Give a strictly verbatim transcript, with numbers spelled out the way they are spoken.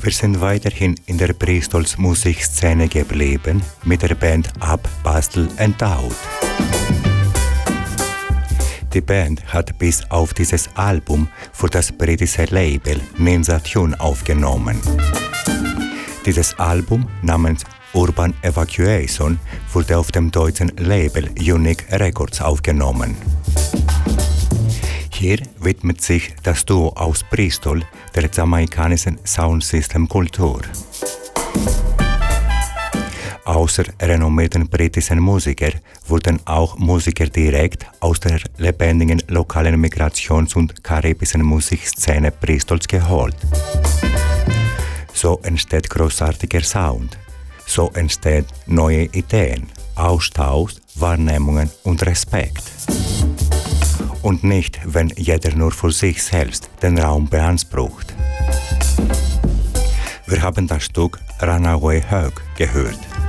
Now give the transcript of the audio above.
Wir sind weiterhin in der Bristols Musikszene geblieben mit der Band Ab Bastel Endowed. Die Band hat bis auf dieses Album für das britische Label Ninja Tune aufgenommen. Dieses Album namens Urban Evacuation wurde auf dem deutschen Label Unique Records aufgenommen. Hier widmet sich das Duo aus Bristol der jamaikanischen Soundsystem-Kultur. Außer renommierten britischen Musikern wurden auch Musiker direkt aus der lebendigen lokalen Migrations- und karibischen Musikszene Bristols geholt. So entsteht großartiger Sound. So entstehen neue Ideen, Austausch, Wahrnehmungen und Respekt. Und nicht, wenn jeder nur für sich selbst den Raum beansprucht. Wir haben das Stück Runaway Hug gehört.